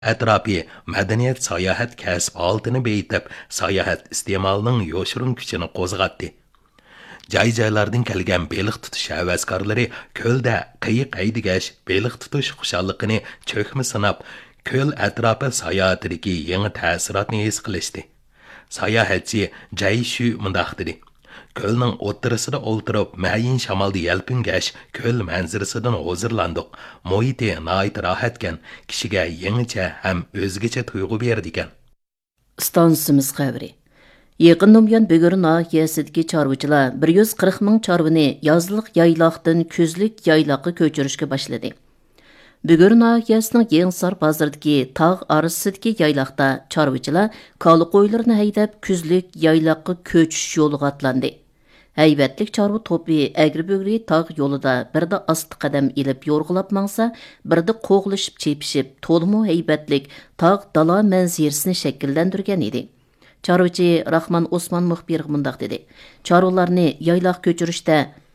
Ətrafi mədəniyyət sayahat kəsb altını beytib, sayahat istemalının yoşurun küçünü qozğatdı. Joy-joylardan kelgan beliq tutish havaskorlari ko'lda qiyiq haydigash beliq tutish xushalligini cho'kma sanab, ko'l atrofi sayohatidagi yangi ta'sirotni his qilishdi. Sayohatchi Jayshu mundoq dedi: Ko'lning o'ttirisida o'ltirib, mayin shamolda yalpingash ko'l manzarasidan hozirlandik. Muhiti nihoyat rohatgan, kishiga yangicha ham o'zgacha tuyg'u berdi ekan. Stansimiz xabari. Yaqindan buyon Bug'ur nahiyəsidəki çarvıçılar 140 min çarvını yazlıq yaylaqdan kuzlik yaylaqqa köçürüşkə başladı. Bug'ur nahiyəsinin Yengsar bazarındakı tağ arasındakı yaylaqda çarvıçılar kalı qoylarını haydab kuzlik yaylaqqa köçüş yoluga atlandı. Haybatlik çarvı topi Əgri-Bug'ri tağ yolida birdə asti qadam ilib yorğulab mangsa, birdə qoğlışıb çepişib, tolmu haybatlik tağ dala mənzirisini şəkillendirgen idi. Çarvıcı Rahman Osman muxbir mundaq dedi: Çarvılarni yaylaq köçürüşdə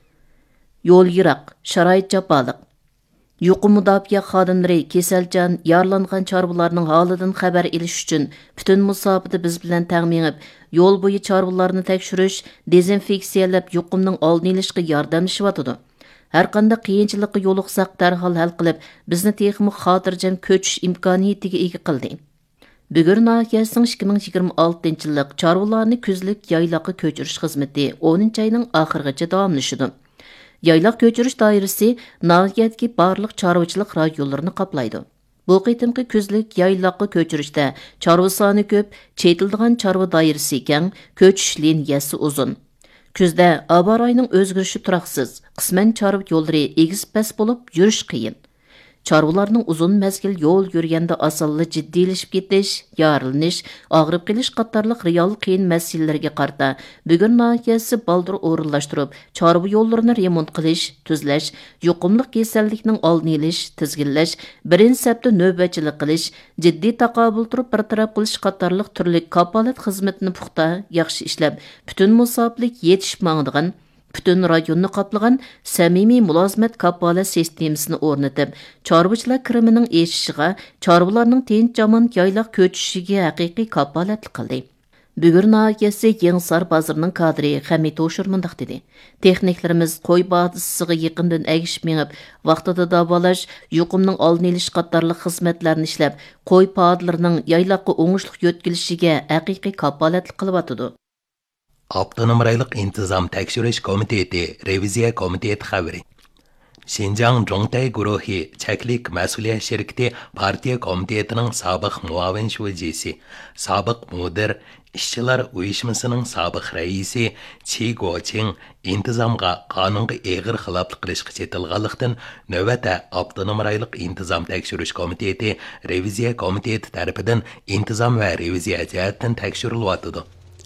yol yiraq, şarait japalıq. Yuqum müdafiə xadimləri keselcan, yarlanğan çarvılarning halidan xəbər eliş üçün bütün musafirni biz bilan təminib, yol boyu çarvılarni tekshirish, dezinfeksiyalab yuqumning oldini olishga yordamlashyapti. Har qanday qiyinchilikqa yo'liqsaq darhol hal qilib, bizni texmi xotirjam ko'chish imkoniyatiga ega qildi. Bug'ur nahiyəsinin 2026 yıllık çarvılarını kuzlik yaylaqqa köçürüş xizmeti 10 ayning oxirigacha davomlashadi. Yaylaq köçürüş dairəsi nahiyədəki barlıq çarvıçılıq rayonlarını qaplaydı. Bu qitimki kuzlik yaylaqqa köçürüşdə çarvı sani köp, çetildiğen çarvı dairəsi kən, köçüş liniyası uzun. Küzdə hava rayının özgürüşü turaqsız, qismən çarvı yolları egiz-pəs bo'lib, yurish qiyin. Çarvılarning uzun mezgil yo'l yurganda asalli jiddiyleşib ketish, yarılış, ağrıb qilish qatorliq real qiyin masalalarga qarta Bug'ur nahiyasi baldur o'rinlashtirib, çarvı yo'llarini remont qilish, tuzlash, yuqumliq kasallikning oldini olish, tizginlash, birinchi sabda navbatchilik qilish, jiddiy taqobil turib bartaraf qilish qatorliq turli kapolat xizmatini puxta, yaxshi ishlab, butun musofirlik yetishib mangdigan bütün rayonni qaplagan samimiy mulozimat kapolat sistemasini o'rnatib, chorvachilar kirimining eshishiga, chorvalarning tinch-amon yaylaq ko'chishiga haqiqiy kapolatlik qildi. Bug'ur nahiyasi Yengsar bozorining kadri Hamid Oshur mundaq dedi: Texniklarimiz qo'y bazasiga yaqindan agishib mengib, vaqtida davolash, yuqumning oldini olish qatorliq xizmatlarni ishlab, qo'y podlarining yaylaqqa o'ngishli yo'tkilishiga haqiqiy kapolatlik qilyapti. Avtonom rayliq intizom tekshirish komiteti reviziya komiteti xabari. Xinjiang Zhongtai guruhi cheklik mas'uliyat shirkati partiya komitetining sobiq muavin shuvjisi, sobiq mudir, ishchilar uyushmasining sobiq raisi Chi Guoqing intizomga qonunga eg'ir xiloflik qilishga chetilganlikdan navbatda avtonom rayliq intizom tekshirish komiteti reviziya komiteti tarafidan intizom va reviziya jihatdan tekshirilyotdi.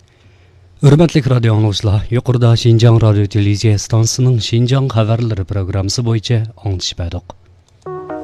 Hürmetlik radyo anonslar, yuqorida Xinjiang radio televiziya stansiyasining Xinjiang xabarlari programmasi bo'yicha anglitishib berdik.